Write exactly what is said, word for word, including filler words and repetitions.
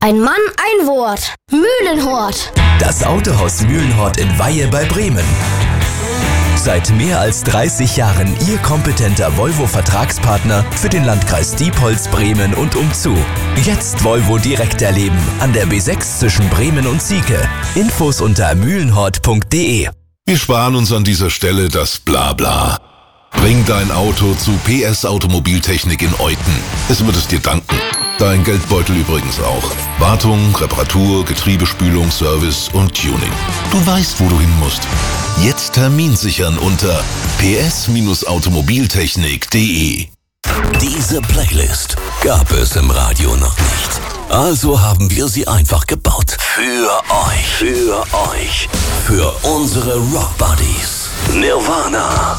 Ein Mann, ein Wort. Mühlenhort. Das Autohaus Mühlenhort in Weihe bei Bremen. Seit mehr als dreißig Jahren Ihr kompetenter Volvo-Vertragspartner für den Landkreis Diepholz, Bremen und umzu. Jetzt Volvo direkt erleben an der B sechs zwischen Bremen und Sieke. Infos unter mühlenhort punkt de. Wir sparen uns an dieser Stelle das Blabla. Bring dein Auto zu P S Automobiltechnik in Euten. Es wird es dir danken. Dein Geldbeutel übrigens auch. Wartung, Reparatur, Getriebespülung, Service und Tuning. Du weißt, wo du hin musst. Jetzt Termin sichern unter p s automobiltechnik punkt de. Diese Playlist gab es im Radio noch nicht. Also haben wir sie einfach gebaut. Für euch. Für euch. Für unsere Rock Buddies. Nirvana.